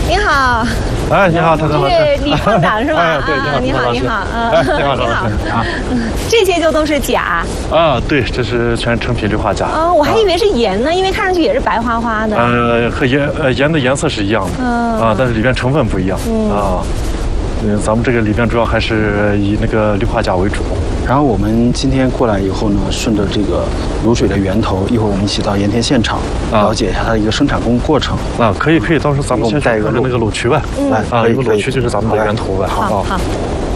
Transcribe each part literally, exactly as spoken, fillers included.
你好。 哎，你好，唐唐老师。 是李矿长是吧？ 哎，对， 啊，你好，你好， 嗯，你好，老师啊。 这些就都是钾。 啊，对，这是全成品氯化钾。 啊，我还以为是盐呢，因为看上去也是白花花的。 呃，和盐呃盐的颜色是一样的，啊，但是里边成分不一样啊。嗯，咱们这个里边主要还是以那个氯化钾为主。 然后我们今天过来以后呢，顺着这个卤水的源头，一会儿我们一起到盐田现场，了解一下它的一个生产工过程。 啊，可以可以，到时候咱们先带一个那个卤渠呗。 来啊，一个卤渠就是咱们的源头呗。 好好。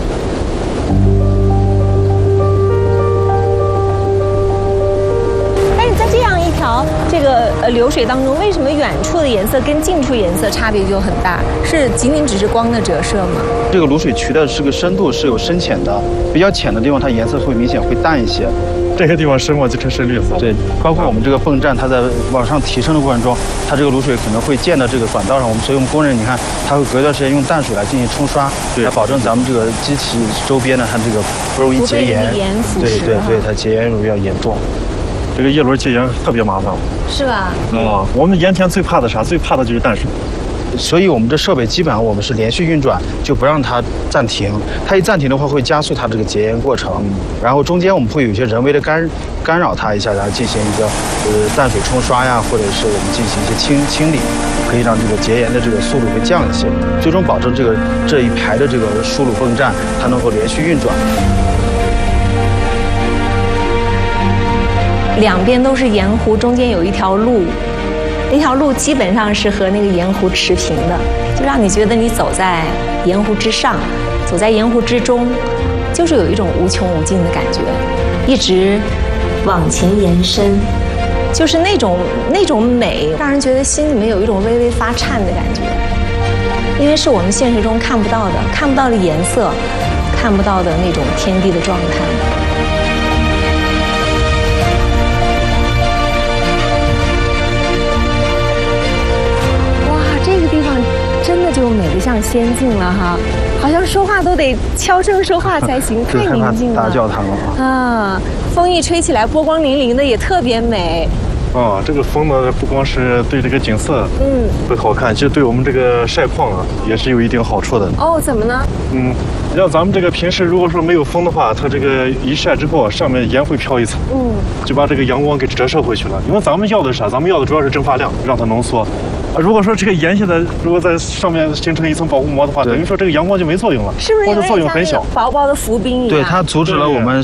这个呃流水当中，为什么远处的颜色跟近处颜色差别就很大？是仅仅只是光的折射吗？ 这个卤水渠的这个深度是有深浅的，比较浅的地方它颜色会明显会淡一些。 这个地方深嘛就成深绿色。 对，包括我们这个泵站，它在往上提升的过程中，它这个卤水可能会溅到这个管道上。我们所以我们工人你看，他会隔一段时间用淡水来进行冲刷，来保证咱们这个机器周边呢，它这个不容易结盐。对对对，它结盐容易要严重。 这个叶轮结盐特别麻烦， 是吧？ 啊，我们盐田最怕的啥？最怕的就是淡水。 所以我们这设备基本上我们是连续运转，就不让它暂停。它一暂停的话，会加速它这个结盐过程。然后中间我们会有一些人为的干干扰它一下，然后进行一个呃淡水冲刷呀，或者是我们进行一些清清理，可以让这个结盐的这个速度会降一些，最终保证这个这一排的这个输卤泵站它能够连续运转。 两边都是盐湖，中间有一条路，那条路基本上是和那个盐湖持平的，就让你觉得你走在盐湖之上，走在盐湖之中，就是有一种无穷无尽的感觉，一直往前延伸，就是那种那种美，让人觉得心里面有一种微微发颤的感觉，因为是我们现实中看不到的，看不到的颜色，看不到的那种天地的状态。真的就美得像仙境了哈，好像说话都得悄声说话才行，太宁静了。 大教堂了啊！风一吹起来，波光粼粼的，也特别美。 啊，这个风呢，不光是对这个景色，嗯，会好看，其实对我们这个晒矿啊，也是有一定好处的。 哦，怎么呢？ 嗯，像咱们这个平时如果说没有风的话，它这个一晒之后，上面盐会飘一层，嗯，就把这个阳光给折射回去了。因为咱们要的是啥？咱们要的主要是蒸发量，让它浓缩。啊，如果说这个盐现在如果在上面形成一层保护膜的话，等于说这个阳光就没作用了， 是不是？ 或者作用很小， 薄薄的浮冰一样。 对，它阻止了我们